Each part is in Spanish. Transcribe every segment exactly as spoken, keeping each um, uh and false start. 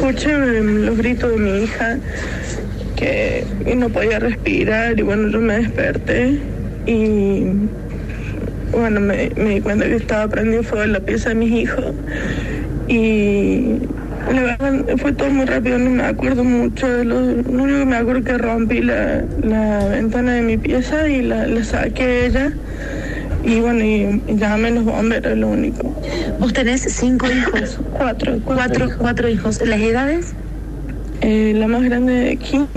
escuché los gritos de mi hija, que no podía respirar, y bueno, yo me desperté y bueno, me, me di cuenta que estaba prendido fuego en la pieza de mis hijos, y la verdad fue todo muy rápido, no me acuerdo mucho de lo, lo único que me acuerdo es que rompí la, la ventana de mi pieza y la, la saqué a ella, y bueno, y, y llamé a los bomberos, es lo único. ¿Vos tenés cinco hijos? Cuatro. Cuatro, cuatro hijos. Cuatro hijos. ¿Las edades? Eh, la más grande de quince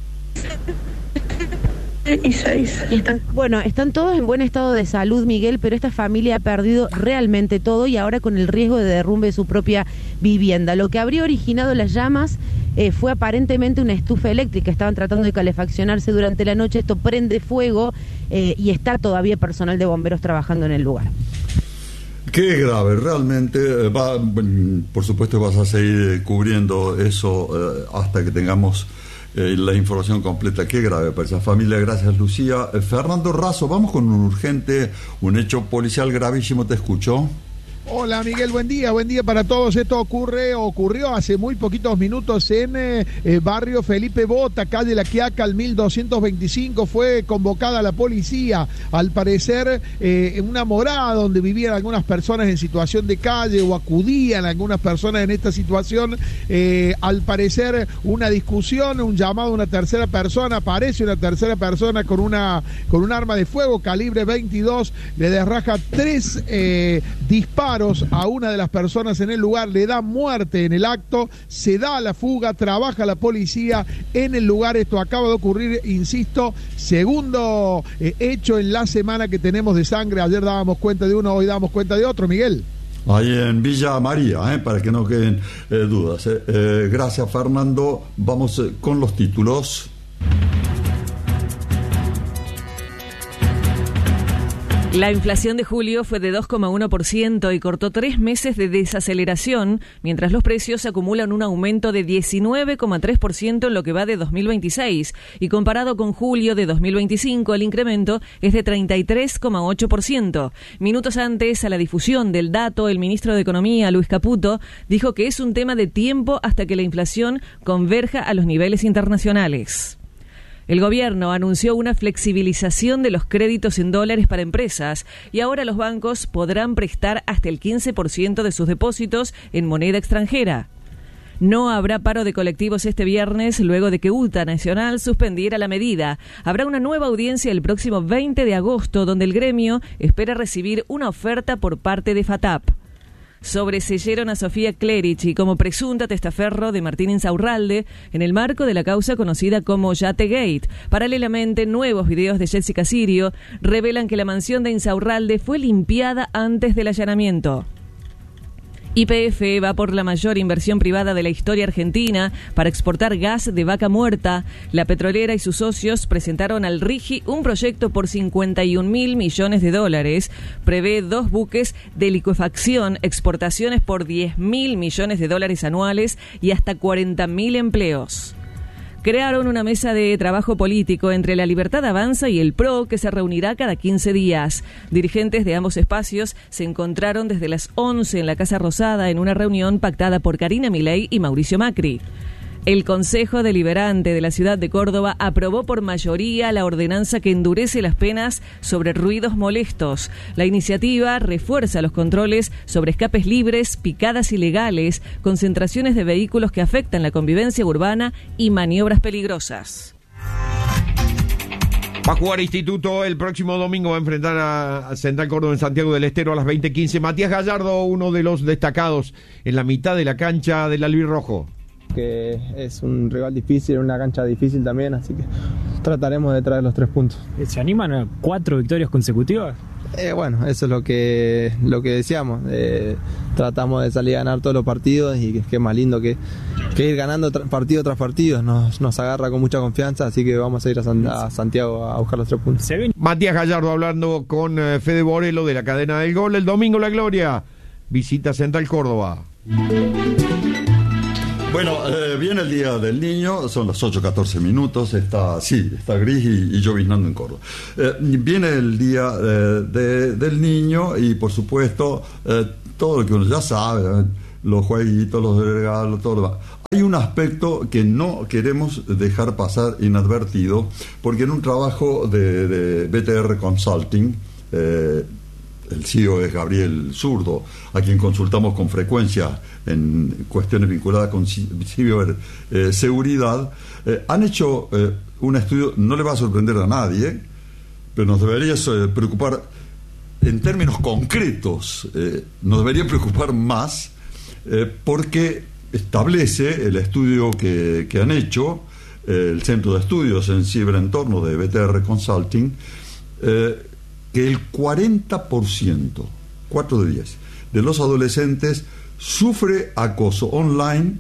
y seis. ¿Y están? Bueno, están todos en buen estado de salud, Miguel, pero esta familia ha perdido realmente todo y ahora con el riesgo de derrumbe de su propia vivienda. Lo que habría originado las llamas eh, fue aparentemente una estufa eléctrica. Estaban tratando de calefaccionarse durante la noche, esto prende fuego eh, y está todavía personal de bomberos trabajando en el lugar. Qué grave, realmente. Va, por supuesto vas a seguir cubriendo eso eh, hasta que tengamos eh, la información completa. Qué grave para esa familia. Gracias, Lucía. Eh, Fernando Razo, vamos con un urgente, un hecho policial gravísimo. Te escucho. Hola Miguel, buen día, buen día para todos. Esto ocurre, ocurrió hace muy poquitos minutos en eh, el barrio Felipe Bota, calle La Quiaca, al mil doscientos veinticinco. Fue convocada la policía, al parecer eh, en una morada donde vivían algunas personas en situación de calle o acudían algunas personas en esta situación. Eh, al parecer una discusión, un llamado a una tercera persona, aparece una tercera persona con una con un arma de fuego calibre veintidós, le desraja tres eh, disparos a una de las personas en el lugar, le da muerte en el acto, se da la fuga, trabaja la policía en el lugar. Esto acaba de ocurrir, insisto, segundo eh, hecho en la semana que tenemos de sangre. Ayer dábamos cuenta de uno, hoy damos cuenta de otro, Miguel. Ahí en Villa María, eh, para que no queden eh, dudas. Eh. Eh, gracias, Fernando. Vamos eh, con los títulos. La inflación de julio fue de dos coma uno por ciento y cortó tres meses de desaceleración, mientras los precios acumulan un aumento de diecinueve coma tres por ciento en lo que va de dos mil veintiséis. Y comparado con julio de dos mil veinticinco, el incremento es de treinta y tres coma ocho por ciento. Minutos antes a la difusión del dato, el ministro de Economía, Luis Caputo, dijo que es un tema de tiempo hasta que la inflación converja a los niveles internacionales. El gobierno anunció una flexibilización de los créditos en dólares para empresas y ahora los bancos podrán prestar hasta el quince por ciento de sus depósitos en moneda extranjera. No habrá paro de colectivos este viernes luego de que U T A Nacional suspendiera la medida. Habrá una nueva audiencia el próximo veinte de agosto donde el gremio espera recibir una oferta por parte de FATAP. Sobreseyeron a Sofía Clerici como presunta testaferro de Martín Insaurralde en el marco de la causa conocida como Yategate. Paralelamente, nuevos videos de Jessica Sirio revelan que la mansión de Insaurralde fue limpiada antes del allanamiento. Y P F va por la mayor inversión privada de la historia argentina para exportar gas de vaca muerta. La petrolera y sus socios presentaron al RIGI un proyecto por cincuenta y un mil millones de dólares. Prevé dos buques de licuefacción, exportaciones por diez mil millones de dólares anuales y hasta cuarenta mil empleos. Crearon una mesa de trabajo político entre La Libertad Avanza y el P R O que se reunirá cada quince días. Dirigentes de ambos espacios se encontraron desde las once en la Casa Rosada en una reunión pactada por Karina Milei y Mauricio Macri. El Consejo Deliberante de la ciudad de Córdoba aprobó por mayoría la ordenanza que endurece las penas sobre ruidos molestos. La iniciativa refuerza los controles sobre escapes libres, picadas ilegales, concentraciones de vehículos que afectan la convivencia urbana y maniobras peligrosas. Va a jugar Instituto el próximo domingo, va a enfrentar a Central Córdoba en Santiago del Estero a las veinte quince. Matías Gallardo, uno de los destacados en la mitad de la cancha del albirrojo. Que es un rival difícil, una cancha difícil también, así que trataremos de traer los tres puntos. ¿Se animan a cuatro victorias consecutivas? Eh, bueno, eso es lo que lo que decíamos. Eh, tratamos de salir a ganar todos los partidos y que, que es más lindo que, que ir ganando tra- partido tras partido. Nos, nos agarra con mucha confianza, así que vamos a ir a, San, a Santiago a buscar los tres puntos. Matías Gallardo hablando con eh, Fede Borello de la cadena del gol. El domingo la Gloria visita Central Córdoba. Bueno, eh, viene el Día del Niño, son las ocho catorce minutos, está, sí, está gris y, y lloviznando en Córdoba. Eh, viene el Día eh, de, del Niño y, por supuesto, eh, todo lo que uno ya sabe, los jueguitos, los regalos, todo lo demás. Hay un aspecto que no queremos dejar pasar inadvertido, porque en un trabajo de, de B T R Consulting, eh, el C E O es Gabriel Zurdo, a quien consultamos con frecuencia en cuestiones vinculadas con ciberseguridad, eh, eh, han hecho eh, un estudio, no le va a sorprender a nadie, pero nos debería eh, preocupar en términos concretos, eh, nos debería preocupar más, eh, porque establece el estudio que, que han hecho, eh, el Centro de Estudios en Ciberentorno de B T R Consulting, eh, que el cuarenta por ciento, cuatro de diez, de los adolescentes sufre acoso online,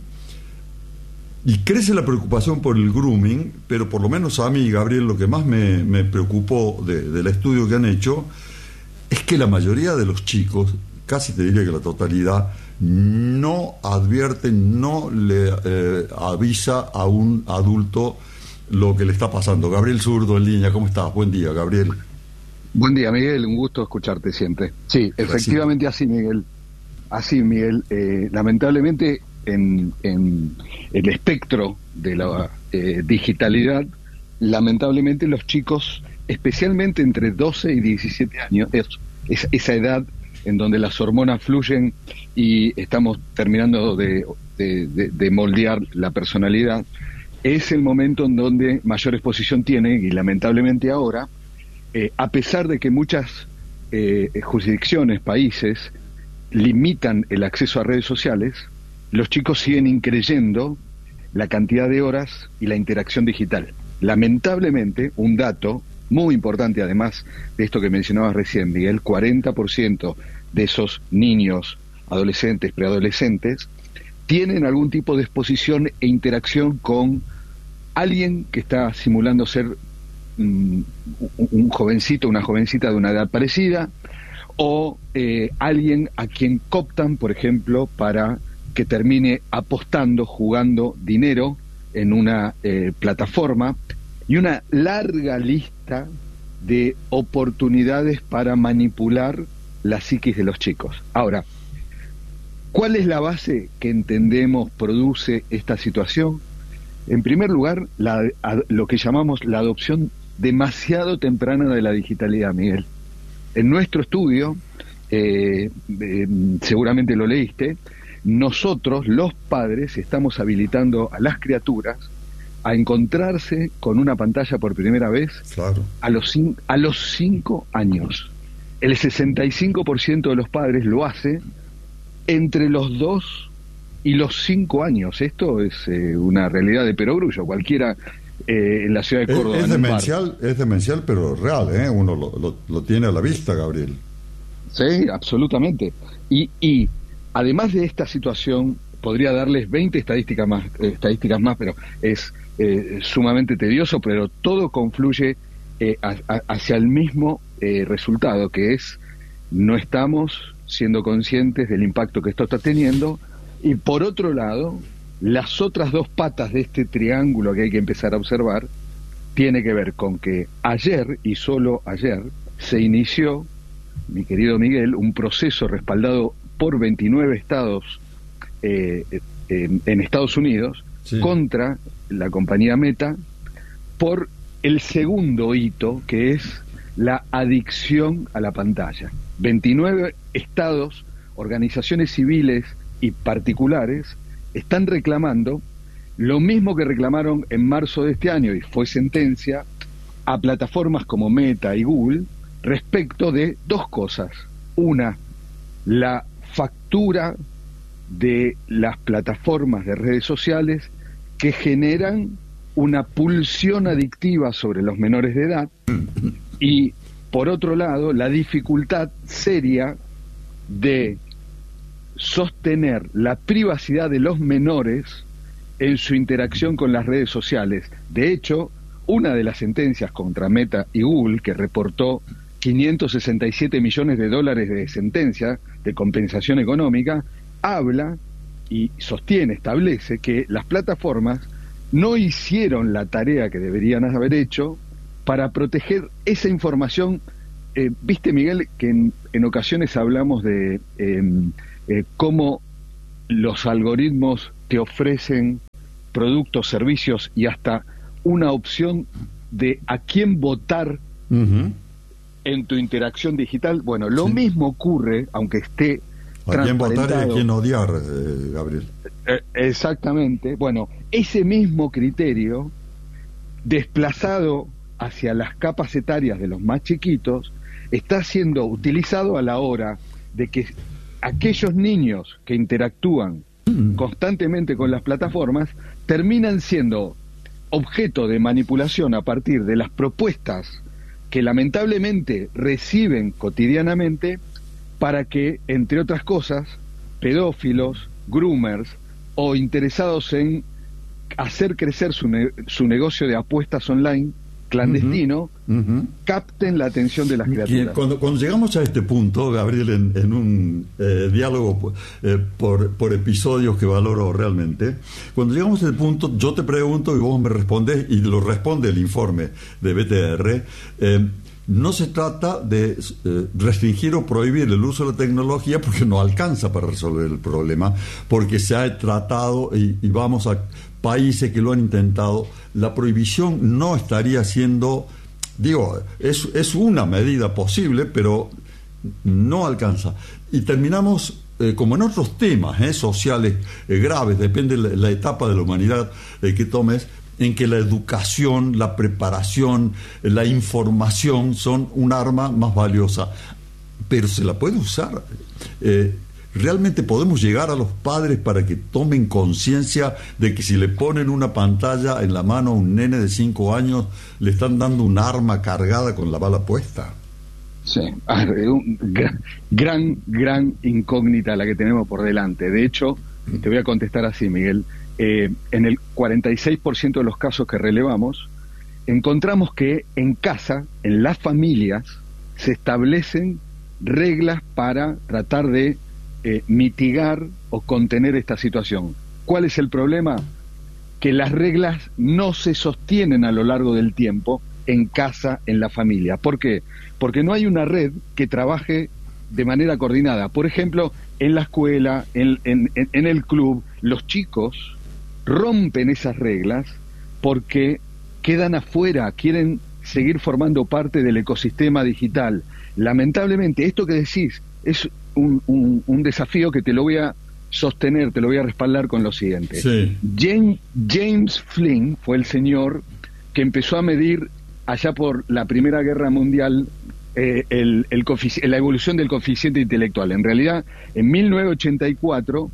y crece la preocupación por el grooming, pero por lo menos a mí, Gabriel, lo que más me, me preocupó de, del estudio que han hecho es que la mayoría de los chicos, casi te diría que la totalidad, no advierten, no le eh, avisa a un adulto lo que le está pasando. Gabriel Zurdo en línea, ¿cómo estás? Buen día, Gabriel. Buen día, Miguel, un gusto escucharte siempre. Sí, efectivamente así, Miguel. Así, Miguel. Eh, lamentablemente, en, en el espectro de la eh, digitalidad, lamentablemente los chicos, especialmente entre doce y diecisiete años, es, es esa edad en donde las hormonas fluyen y estamos terminando de, de, de, de moldear la personalidad, es el momento en donde mayor exposición tienen, y lamentablemente ahora, Eh, a pesar de que muchas eh, jurisdicciones, países, limitan el acceso a redes sociales, los chicos siguen increyendo la cantidad de horas y la interacción digital. Lamentablemente, un dato muy importante, además de esto que mencionabas recién, Miguel, cuarenta por ciento de esos niños, adolescentes, preadolescentes, tienen algún tipo de exposición e interacción con alguien que está simulando ser un jovencito, una jovencita de una edad parecida, o eh, alguien a quien cooptan, por ejemplo, para que termine apostando, jugando dinero en una eh, plataforma, y una larga lista de oportunidades para manipular la psiquis de los chicos. Ahora, ¿cuál es la base que entendemos produce esta situación? En primer lugar, la, a, lo que llamamos la adopción demasiado temprana de la digitalidad, Miguel. En nuestro estudio, eh, eh, seguramente lo leíste, nosotros, los padres, estamos habilitando a las criaturas a encontrarse con una pantalla por primera vez, claro, a los, cin- a los cinco años. El sesenta y cinco por ciento de los padres lo hace entre los dos y los cinco años. Esto es eh, una realidad de perogrullo. Cualquiera eh, en la ciudad de Córdoba. Es, es demencial, es demencial, pero real, ¿eh? Uno lo, lo, lo tiene a la vista, Gabriel. Sí, absolutamente. Y, y además de esta situación, podría darles veinte estadísticas más, eh, estadísticas más, pero es eh, sumamente tedioso, pero todo confluye eh, a, a, hacia el mismo eh, resultado, que es no estamos siendo conscientes del impacto que esto está teniendo. Y por otro lado, las otras dos patas de este triángulo que hay que empezar a observar tiene que ver con que ayer, y solo ayer, se inició, mi querido Miguel, un proceso respaldado por veintinueve estados eh, en, en Estados Unidos, sí, contra la compañía Meta por el segundo hito, que es la adicción a la pantalla. veintinueve estados, organizaciones civiles y particulares están reclamando lo mismo que reclamaron en marzo de este año, y fue sentencia, a plataformas como Meta y Google respecto de dos cosas. Una, la factura de las plataformas de redes sociales que generan una pulsión adictiva sobre los menores de edad, y por otro lado, la dificultad seria de sostener la privacidad de los menores en su interacción con las redes sociales. De hecho, una de las sentencias contra Meta y Google, que reportó quinientos sesenta y siete millones de dólares de sentencia de compensación económica, habla y sostiene, establece que las plataformas no hicieron la tarea que deberían haber hecho para proteger esa información. Eh, Viste, Miguel, que en, en ocasiones hablamos de eh, eh, cómo los algoritmos te ofrecen productos, servicios y hasta una opción de a quién votar uh-huh. en tu interacción digital. Bueno, lo sí. mismo ocurre, aunque esté a quién votar y a quién odiar, eh, Gabriel. Eh, exactamente. Bueno, ese mismo criterio desplazado hacia las capas etarias de los más chiquitos está siendo utilizado a la hora de que aquellos niños que interactúan mm. constantemente con las plataformas terminan siendo objeto de manipulación a partir de las propuestas que lamentablemente reciben cotidianamente para que, entre otras cosas, pedófilos, groomers o interesados en hacer crecer su, ne- su negocio de apuestas online clandestino, uh-huh. Uh-huh. capten la atención de las criaturas. Cuando, cuando llegamos a este punto, Gabriel, en, en un eh, diálogo eh, por, por episodios que valoro realmente, cuando llegamos a este punto, yo te pregunto y vos me respondes, y lo responde el informe de B T R, eh, no se trata de eh, restringir o prohibir el uso de la tecnología porque no alcanza para resolver el problema, porque se ha tratado y, y vamos a países que lo han intentado. La prohibición no estaría siendo, digo, es, es una medida posible, pero no alcanza. Y terminamos, eh, como en otros temas eh, sociales eh, graves, depende de la, la etapa de la humanidad eh, que tomes, en que la educación, la preparación, la información son un arma más valiosa. Pero se la puede usar. Eh, ¿Realmente podemos llegar a los padres para que tomen conciencia de que si le ponen una pantalla en la mano a un nene de cinco años, le están dando un arma cargada con la bala puesta? Sí, un gran, gran, gran incógnita la que tenemos por delante. De hecho, te voy a contestar así, Miguel. Eh, en el cuarenta y seis por ciento de los casos que relevamos, encontramos que en casa, en las familias, se establecen reglas para tratar de eh, mitigar o contener esta situación. ¿Cuál es el problema? Que las reglas no se sostienen a lo largo del tiempo en casa, en la familia. ¿Por qué? Porque no hay una red que trabaje de manera coordinada. Por ejemplo, en la escuela, en, en, en el club, los chicos rompen esas reglas porque quedan afuera, quieren seguir formando parte del ecosistema digital. Lamentablemente, esto que decís es un, un, un desafío que te lo voy a sostener, te lo voy a respaldar con lo siguiente. Sí. James, James Flynn fue el señor que empezó a medir allá por la Primera Guerra Mundial eh, el, el cofici- la evolución del coeficiente intelectual. En realidad, en mil novecientos ochenta y cuatro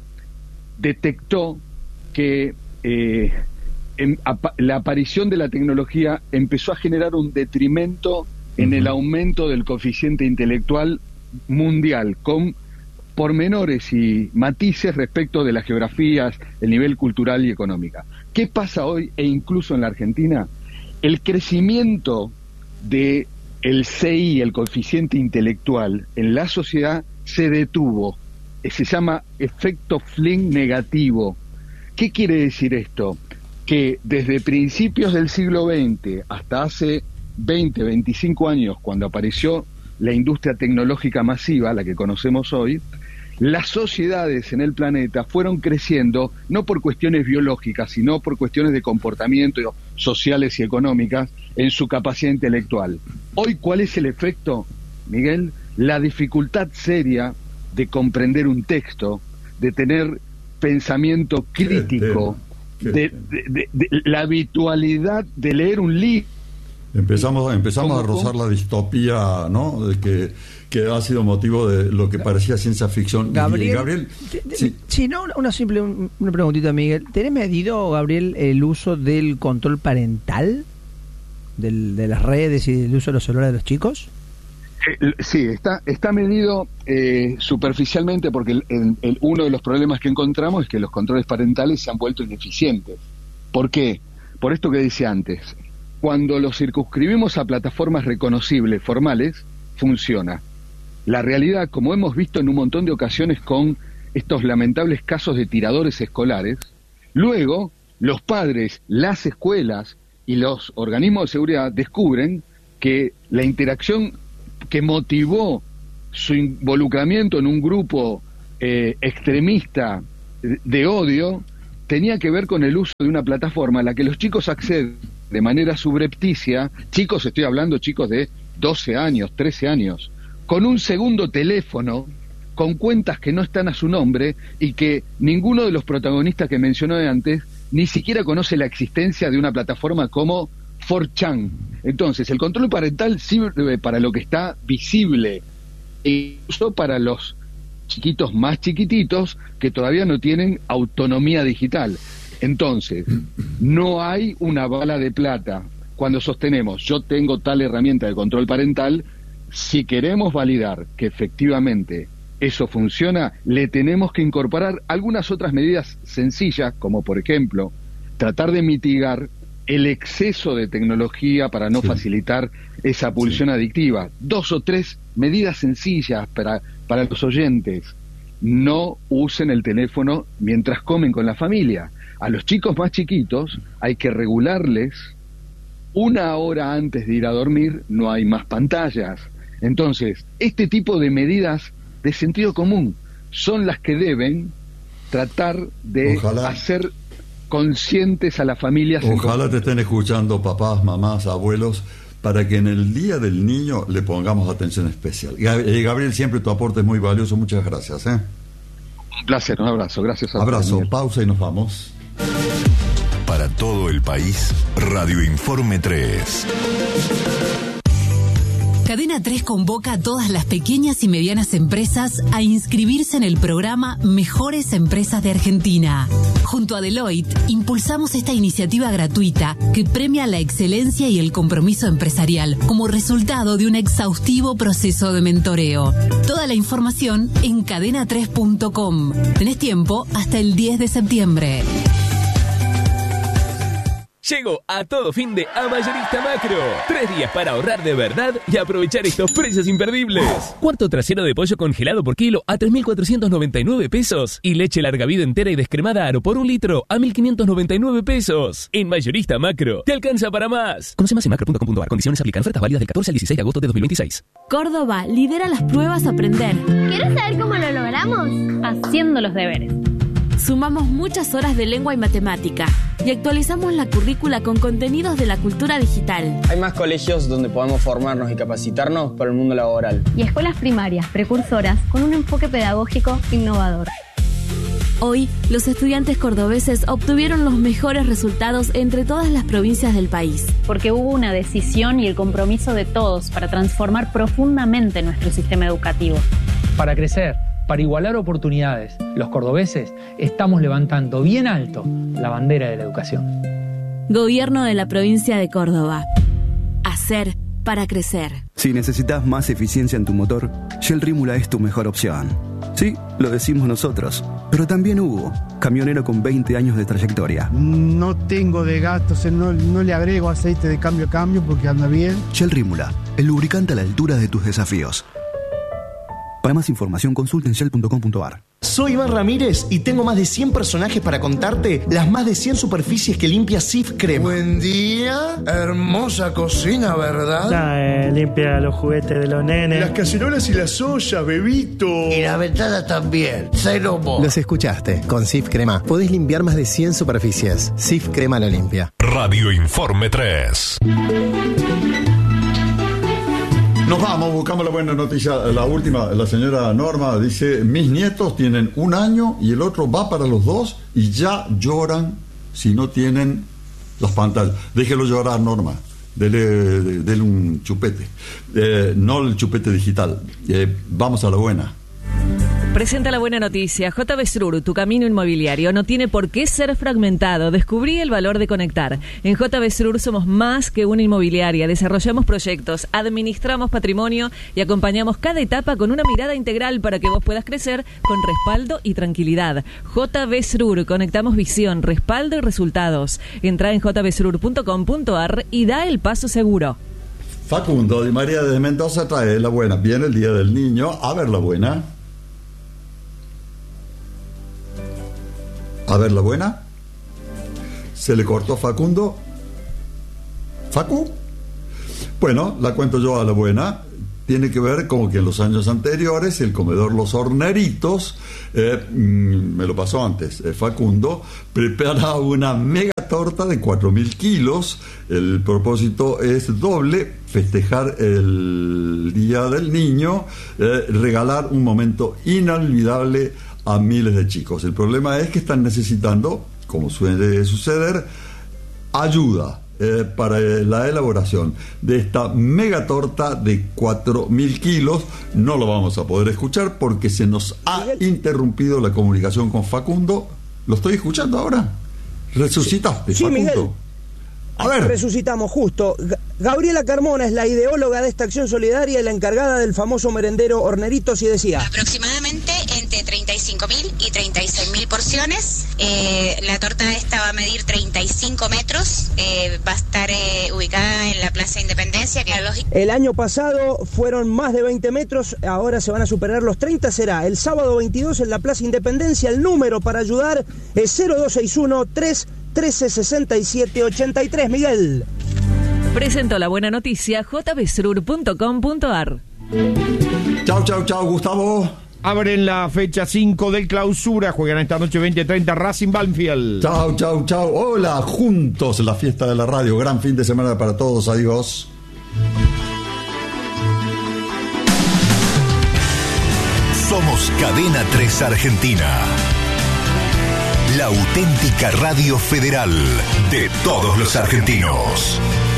detectó que eh, en, ap- la aparición de la tecnología empezó a generar un detrimento en uh-huh. el aumento del coeficiente intelectual mundial, con pormenores y matices respecto de las geografías, el nivel cultural y económica. ¿Qué pasa hoy e incluso en la Argentina? El crecimiento de el C I, el coeficiente intelectual, en la sociedad se detuvo. Se llama efecto Flynn negativo. ¿Qué quiere decir esto? Que desde principios del siglo veinte hasta hace veinte, veinticinco años, cuando apareció la industria tecnológica masiva, la que conocemos hoy, las sociedades en el planeta fueron creciendo no por cuestiones biológicas, sino por cuestiones de comportamiento sociales y económicas en su capacidad intelectual. Hoy, ¿cuál es el efecto, Miguel? La dificultad seria de comprender un texto, de tener pensamiento crítico, ¿Qué, qué? De, de, de, de la habitualidad de leer un libro. Empezamos, empezamos a rozar la distopía, ¿no? De que, que ha sido motivo de lo que parecía ciencia ficción. Gabriel, y, Gabriel sí. sí, no, una simple una preguntita, Miguel. ¿Tenés medido, Gabriel, el uso del control parental del, de las redes y del uso de los celulares de los chicos? Eh, sí, está está medido eh, superficialmente, porque el, el, el, uno de los problemas que encontramos es que los controles parentales se han vuelto ineficientes. ¿Por qué? Por esto que decía antes. Cuando los circunscribimos a plataformas reconocibles, formales, funciona. La realidad, como hemos visto en un montón de ocasiones con estos lamentables casos de tiradores escolares, luego los padres, las escuelas y los organismos de seguridad descubren que la interacción que motivó su involucramiento en un grupo eh, extremista de odio tenía que ver con el uso de una plataforma a la que los chicos acceden de manera subrepticia, chicos, estoy hablando chicos de doce años, trece años, con un segundo teléfono, con cuentas que no están a su nombre y que ninguno de los protagonistas que mencioné antes ni siquiera conoce la existencia de una plataforma como cuatro chan. Entonces, el control parental sirve para lo que está visible, e incluso para los chiquitos más chiquititos que todavía no tienen autonomía digital. Entonces, no hay una bala de plata cuando sostenemos yo tengo tal herramienta de control parental. Si queremos validar que efectivamente eso funciona, le tenemos que incorporar algunas otras medidas sencillas, como por ejemplo tratar de mitigar el exceso de tecnología para no sí. facilitar esa pulsión sí. adictiva. Dos o tres medidas sencillas para, para los oyentes. No usen el teléfono mientras comen con la familia. A los chicos más chiquitos hay que regularles una hora antes de ir a dormir, no hay más pantallas. Entonces, este tipo de medidas de sentido común son las que deben tratar de Ojalá. hacer conscientes a las familias. Ojalá te estén escuchando papás, mamás, abuelos, para que en el Día del Niño le pongamos atención especial. Gabriel, siempre tu aporte es muy valioso, muchas gracias. ¿eh? Un placer, un abrazo, gracias a Abrazo, ti, pausa y nos vamos. Para todo el país, Radio Informe tres. Cadena tres convoca a todas las pequeñas y medianas empresas a inscribirse en el programa Mejores Empresas de Argentina. Junto a Deloitte, impulsamos esta iniciativa gratuita que premia la excelencia y el compromiso empresarial como resultado de un exhaustivo proceso de mentoreo. Toda la información en cadena tres punto com. Tenés tiempo hasta el diez de septiembre. Llegó a todo fin de a Mayorista Macro. Tres días para ahorrar de verdad y aprovechar estos precios imperdibles. Cuarto trasero de pollo congelado por kilo a tres mil cuatrocientos noventa y nueve pesos. Y leche larga vida entera y descremada Aro por un litro a mil quinientos noventa y nueve pesos. En Mayorista Macro, te alcanza para más. Conoce más en macro punto com punto a r. Condiciones aplican. Ofertas válidas del catorce al dieciséis de agosto de dos mil veintiséis. Córdoba lidera las pruebas Aprender. ¿Quieres saber cómo lo logramos? Haciendo los deberes. Sumamos muchas horas de lengua y matemática y actualizamos la currícula con contenidos de la cultura digital. Hay más colegios donde podamos formarnos y capacitarnos para el mundo laboral. Y escuelas primarias, precursoras, con un enfoque pedagógico innovador. Hoy, los estudiantes cordobeses obtuvieron los mejores resultados entre todas las provincias del país. Porque hubo una decisión y el compromiso de todos para transformar profundamente nuestro sistema educativo. Para crecer, para igualar oportunidades, los cordobeses estamos levantando bien alto la bandera de la educación. Gobierno de la provincia de Córdoba. Hacer para crecer. Si necesitas más eficiencia en tu motor, Shell Rímula es tu mejor opción. Sí, lo decimos nosotros, pero también Hugo, camionero con veinte años de trayectoria. No tengo de gastos, no, no le agrego aceite de cambio a cambio porque anda bien. Shell Rímula, el lubricante a la altura de tus desafíos. Para más información, consulta en shell punto com punto a r. Soy Iván Ramírez y tengo más de cien personajes para contarte las más de cien superficies que limpia Sif Crema. Buen día, hermosa cocina, ¿verdad? Nah, eh, limpia los juguetes de los nenes. Las cacerolas y las ollas, bebito. Y la ventana también, cero mo. Los escuchaste, con Sif Crema podés limpiar más de cien superficies. Sif Crema lo limpia. Radio Informe tres. Nos vamos, buscamos la buena noticia. La última, la señora Norma dice: mis nietos tienen un año y el otro va para los dos y ya lloran si no tienen las pantallas. Déjelo llorar, Norma. Dele, dele un chupete. Eh, no el chupete digital. Eh, vamos a la buena. Presenta la buena noticia. J B Srur, tu camino inmobiliario no tiene por qué ser fragmentado. Descubrí el valor de conectar. En J B Srur somos más que una inmobiliaria. Desarrollamos proyectos, administramos patrimonio y acompañamos cada etapa con una mirada integral para que vos puedas crecer con respaldo y tranquilidad. J B Srur, conectamos visión, respaldo y resultados. Entra en j b srur punto com punto a r y da el paso seguro. Facundo Di María de Mendoza trae la buena. Viene el Día del Niño. A ver la buena. A ver la buena. Se le cortó Facundo. ¿Facu? Bueno, la cuento yo a la buena. tiene que ver con que en los años anteriores el comedor Los Horneritos, eh, me lo pasó antes, eh, Facundo, preparaba una mega torta de cuatro mil kilos. El propósito es doble: festejar el Día del Niño, eh, regalar un momento inolvidable a miles de chicos. El problema es que están necesitando, como suele suceder, ayuda eh, para la elaboración de esta mega torta de cuatro mil kilos. No lo vamos a poder escuchar porque se nos ha interrumpido la comunicación con Facundo. ¿Lo estoy escuchando ahora? ¿Resucitaste, sí, Facundo? Miguel. A ver. Resucitamos, justo. Gabriela Carmona es la ideóloga de esta acción solidaria y la encargada del famoso merendero Horneritos, y decía: aproximadamente entre treinta y cinco mil y treinta y seis mil porciones. Eh, la torta esta va a medir treinta y cinco metros, eh, va a estar eh, ubicada en la Plaza Independencia. Que lógico. El año pasado fueron más de veinte metros, ahora se van a superar los treinta. Será el sábado veintidós en la Plaza Independencia. El número para ayudar es cero dos seis uno, tres trece sesenta y siete ochenta y tres. Miguel. Presentó la buena noticia j b s r u r punto com punto a r. Chau, chau, chau, Gustavo. Abren la fecha cinco del Clausura, juegan esta noche veinte treinta Racing Banfield. Chau, chau, chau. Hola, juntos, la fiesta de la radio. Gran fin de semana para todos. Adiós. Somos Cadena tres Argentina. La auténtica radio federal de todos los argentinos.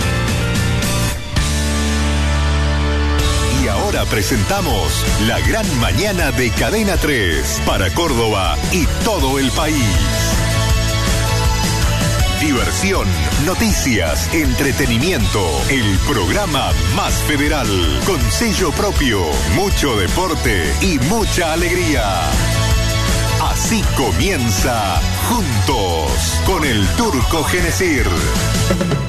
Y ahora presentamos la gran mañana de Cadena tres para Córdoba y todo el país. Diversión, noticias, entretenimiento, el programa más federal, con sello propio, mucho deporte y mucha alegría. Así comienza Juntos con el Turco Genesir.